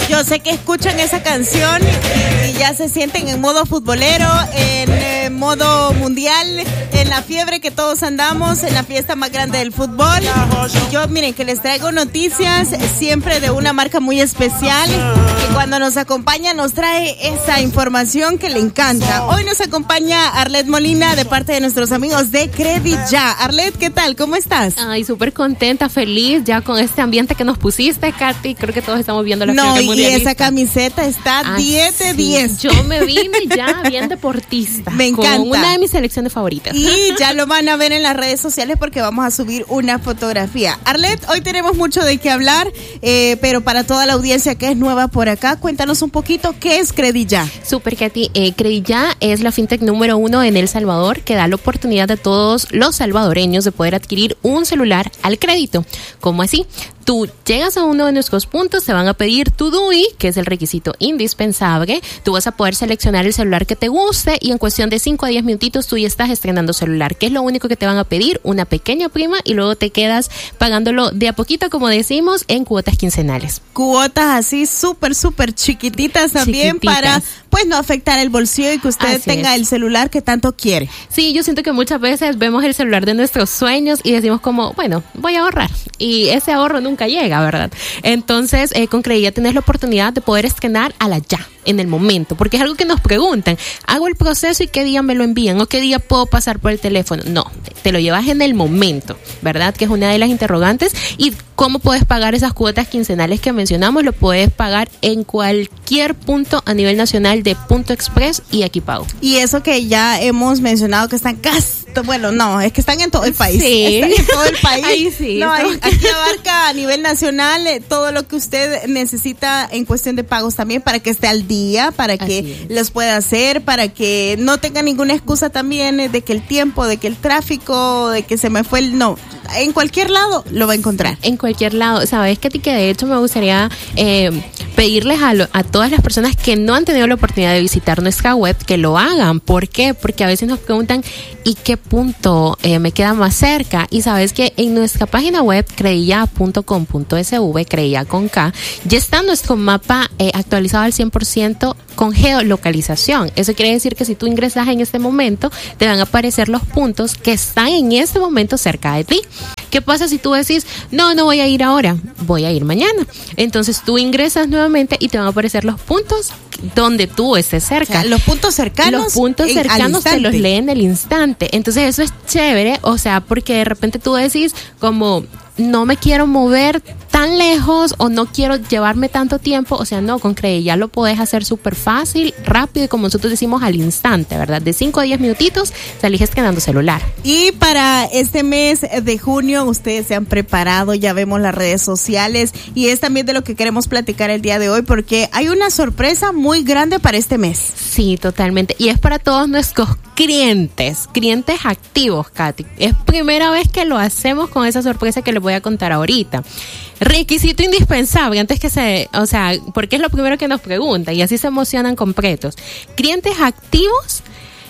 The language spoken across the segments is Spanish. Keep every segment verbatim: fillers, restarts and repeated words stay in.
Yo sé que escuchan esa canción y, y ya se sienten en modo futbolero, en eh, modo mundial, en la fiebre que todos andamos, en la fiesta más grande del fútbol. Y yo, miren, que les traigo noticias siempre de una marca muy especial que cuando nos acompaña nos trae esa información que le encanta. Hoy nos acompaña Arlette Molina de parte de nuestros amigos de Credit Ya. Arlette, ¿qué tal? ¿Cómo estás? Ay, súper contenta, feliz ya con este ambiente que nos pusiste, Katy. Creo que todos estamos viendo la no, fiesta mundialista. Y esa camiseta está ah, diez de diez. Yo me vine ya bien deportista. Me encanta. Con una de mis selecciones favoritas. Y ya lo van a ver en las redes sociales porque vamos a subir una fotografía. Arlette, hoy tenemos mucho de qué hablar, eh, pero para toda la audiencia que es nueva por acá, cuéntanos un poquito qué es Credit Ya. Súper, Katy. Eh, Credit Ya es la fintech número uno en El Salvador que da la oportunidad a todos los salvadoreños de poder adquirir un celular al crédito. ¿Cómo así? Tú llegas a uno de nuestros puntos, te van a pedir tu D U I, que es el requisito indispensable. Tú vas a poder seleccionar el celular que te guste y en cuestión de cinco a diez minutitos tú ya estás estrenando celular, que es lo único que te van a pedir, una pequeña prima, y luego te quedas pagándolo de a poquito, como decimos, en cuotas quincenales. Cuotas así súper, súper chiquititas también, chiquititas, para pues no afectar el bolsillo y que usted así tenga es. El celular que tanto quiere. Sí, yo siento que muchas veces vemos el celular de nuestros sueños y decimos como, bueno, voy a ahorrar. Y ese ahorro nunca llega, ¿verdad? Entonces, eh, con Credit Ya tienes la oportunidad de poder estrenar a la ya, en el momento, porque es algo que nos preguntan. Hago el proceso y qué día me lo envían o qué día puedo pasar por el teléfono. No, te lo llevas en el momento, ¿verdad? Que es una de las interrogantes. Y cómo puedes pagar esas cuotas quincenales que mencionamos, lo puedes pagar en cualquier punto a nivel nacional de Punto Express y Equipago. Y eso que ya hemos mencionado que están casi, bueno, no, es que están en todo el país. Sí. Están en todo el país. Ahí sí. No, ahí, aquí abarca a nivel nacional eh, todo lo que usted necesita en cuestión de pagos también para que esté al día, para que los pueda hacer, para que no tenga ninguna excusa también eh, de que el tiempo, de que el tráfico, de que se me fue el... No, en cualquier lado lo va a encontrar. En cualquier lado. Sabes que de hecho me gustaría eh, pedirles a, lo, a todas las personas que no han tenido la oportunidad de visitar nuestra web que lo hagan. ¿Por qué? Porque a veces nos preguntan ¿y qué punto eh, me queda más cerca? Y sabes que en nuestra página web credit ya punto com punto s v, Credit Ya con K, ya está nuestro mapa eh, actualizado al cien por ciento con geolocalización. Eso quiere decir que si tú ingresas en este momento, te van a aparecer los puntos que están en este momento cerca de ti. ¿Qué pasa si tú decís, no, no voy a ir ahora, voy a ir mañana? Entonces tú ingresas nuevamente y te van a aparecer los puntos donde tú estés cerca. O sea, los puntos cercanos. Los puntos cercanos te los leen el instante. Entonces eso es chévere, o sea, porque de repente tú decís como, no me quiero mover tan lejos o no quiero llevarme tanto tiempo, o sea, no, con Credit Ya lo podés hacer súper fácil, rápido y como nosotros decimos al instante, ¿verdad? De cinco a diez minutitos salís estrenando celular. Y para este mes de junio ustedes se han preparado, ya vemos las redes sociales y es también de lo que queremos platicar el día de hoy porque hay una sorpresa muy grande para este mes. Sí, totalmente. Y es para todos nuestros clientes, clientes activos, Katy. Es primera vez que lo hacemos con esa sorpresa que les voy a contar ahorita. Requisito indispensable, antes que se, o sea, porque es lo primero que nos preguntan y así se emocionan completos. Clientes activos,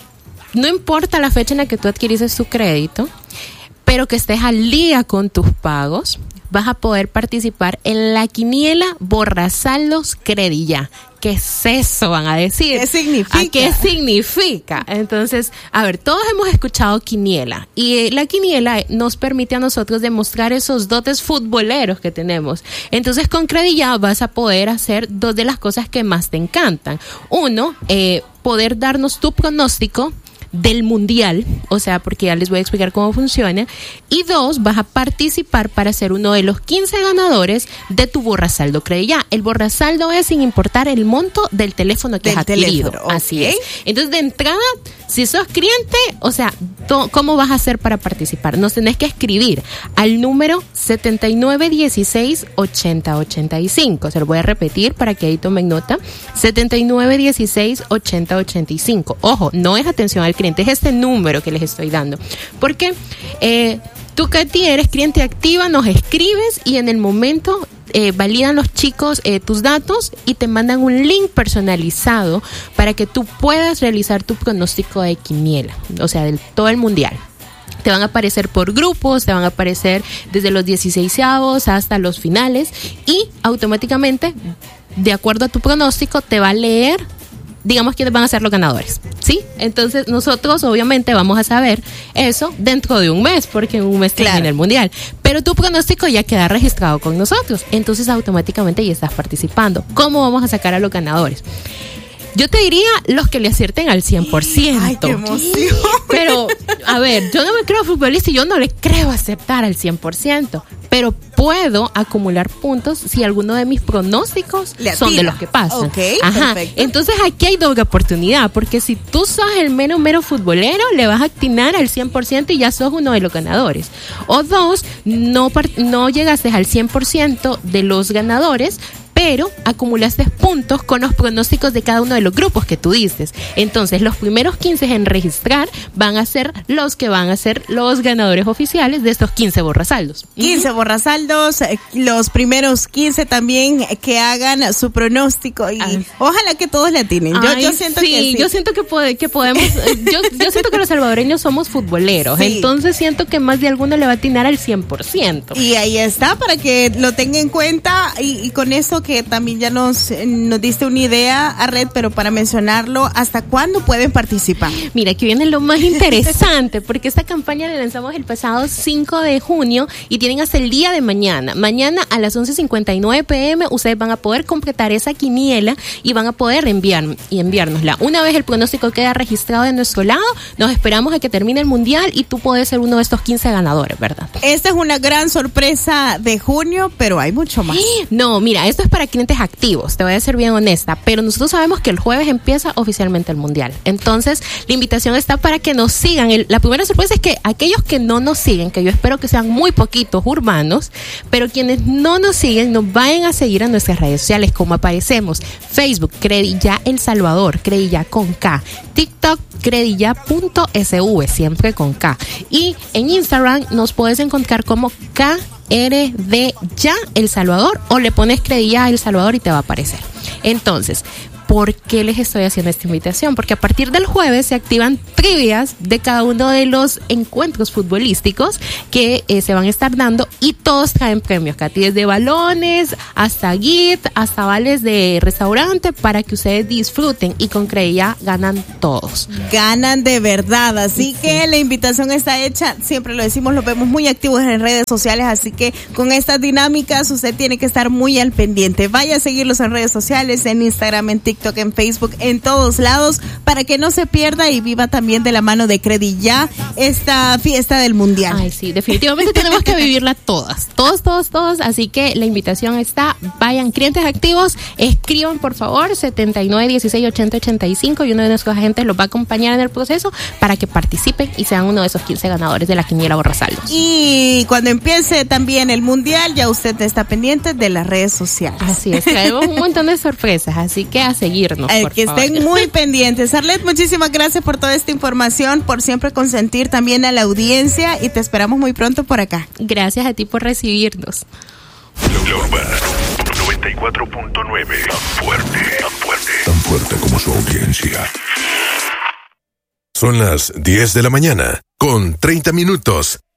no importa la fecha en la que tú adquiriste tu crédito, pero que estés al día con tus pagos, vas a poder participar en la quiniela Borrasaldos Credit Ya. ¿Qué es eso? Van a decir. ¿Qué significa? ¿A qué significa? Entonces, a ver, todos hemos escuchado quiniela y la quiniela nos permite a nosotros demostrar esos dotes futboleros que tenemos. Entonces, con Credit Ya vas a poder hacer dos de las cosas que más te encantan. Uno, eh, poder darnos tu pronóstico del mundial, o sea, porque ya les voy a explicar cómo funciona. Y dos, vas a participar para ser uno de los quince ganadores de tu Borrasaldo Credit Ya. El Borrasaldo es sin importar el monto del teléfono que has adquirido. Teléfono, así okay. es. Entonces, de entrada, si sos cliente, o sea, to, ¿cómo vas a hacer para participar? Nos tenés que escribir al número setenta y nueve dieciséis ochenta ochenta y cinco. Se lo voy a repetir para que ahí tomen nota. setenta y nueve dieciséis ochenta ochenta y cinco. Ojo, no es atención al cliente, es este número que les estoy dando. Porque eh, tú, Katy, eres cliente activa, nos escribes y en el momento eh, validan los chicos eh, tus datos y te mandan un link personalizado para que tú puedas realizar tu pronóstico de quiniela, o sea, de todo el mundial. Te van a aparecer por grupos, te van a aparecer desde los dieciseisavos hasta los finales y automáticamente, de acuerdo a tu pronóstico, te va a leer, digamos, quiénes van a ser los ganadores, ¿sí? Entonces nosotros obviamente vamos a saber eso dentro de un mes, porque en un mes Claro. termina el mundial, pero tu pronóstico ya queda registrado con nosotros, entonces automáticamente ya estás participando. ¿Cómo vamos a sacar a los ganadores? Yo te diría los que le acierten al cien por ciento. Ay, qué emoción. Pero, a ver, yo no me creo futbolista y yo no le creo aceptar al cien por ciento. Pero puedo acumular puntos si alguno de mis pronósticos Le son de atina. los que pasan. Ok, Ajá. perfecto. Entonces aquí hay doble oportunidad, porque si tú sos el mero, mero futbolero, le vas a atinar al cien por ciento y ya sos uno de los ganadores. O dos, no, par- no llegaste al cien por ciento de los ganadores, pero acumulaste puntos con los pronósticos de cada uno de los grupos que tú dices. Entonces, los primeros quince en registrar van a ser los que van a ser los ganadores oficiales de estos quince borrasaldos. quince borrasaldos, eh, los primeros quince también que hagan su pronóstico y Ay. ojalá que todos le atinen. Yo, Ay, yo siento sí, que sí. yo siento que, pode- que podemos, eh, yo, yo siento que los salvadoreños somos futboleros, Sí. entonces siento que más de alguno le va a atinar al cien por ciento. Y ahí está, para que lo tenga en cuenta y, y con eso que también ya nos, eh, nos diste una idea a Red, pero para mencionarlo, ¿hasta cuándo pueden participar? Mira, aquí viene lo más interesante, porque esta campaña la lanzamos el pasado cinco de junio y tienen hasta el día de mañana. Mañana a las once cincuenta y nueve pm ustedes van a poder completar esa quiniela y van a poder enviar y enviárnosla. Una vez el pronóstico queda registrado de nuestro lado, nos esperamos a que termine el mundial y tú puedes ser uno de estos quince ganadores, ¿verdad? Esta es una gran sorpresa de junio, pero hay mucho más. No, mira, esto es para clientes activos, te voy a ser bien honesta, pero nosotros sabemos que el jueves empieza oficialmente el mundial. Entonces, la invitación está para que nos sigan. El- la primera sorpresa es que aquellos que no nos siguen, que yo espero que sean muy poquitos urbanos, pero quienes no nos siguen, nos vayan a seguir en nuestras redes sociales, como aparecemos: Facebook, Credilla El Salvador, Credilla con K; TikTok, credilla punto s v, siempre con K; y en Instagram nos puedes encontrar como K R D Ya El Salvador, o le pones Credilla El Salvador y te va a aparecer. Entonces, ¿por qué les estoy haciendo esta invitación? Porque a partir del jueves se activan trivias de cada uno de los encuentros futbolísticos que eh, se van a estar dando, y todos traen premios, Katy, desde balones hasta gift, hasta vales de restaurante, para que ustedes disfruten, y con Credilla ganan todos. Ganan de verdad, así que la invitación está hecha, siempre lo decimos, los vemos muy activos en redes sociales, así que con estas dinámicas usted tiene que estar muy al pendiente. Vaya a seguirlos en redes sociales, en Instagram, en TikTok, en Facebook, en todos lados, para que no se pierda y viva también de la mano de Credilla esta fiesta del mundial. Ay, sí, definitivamente tenemos que vivirla todas, todos, todos, todos, así que la invitación está, vayan, clientes activos, escriban por favor setenta y nueve dieciséis ochenta ochenta y cinco y uno de nuestros agentes los va a acompañar en el proceso para que participen y sean uno de esos quince ganadores de la quiniela borrasaldos. Y cuando empiece también el mundial, ya usted está pendiente de las redes sociales. Así es, traemos un montón de sorpresas, así que a seguirnos, Eh, por que favor. estén muy pendientes. Arlet, muchísimas gracias por toda esta información, por siempre consentir también a la audiencia, y te esperamos muy pronto por acá. Gracias a ti por recibirnos. La Urbana noventa y cuatro punto nueve. Tan fuerte, tan fuerte. Tan fuerte como su audiencia. Son las diez de la mañana, con treinta minutos.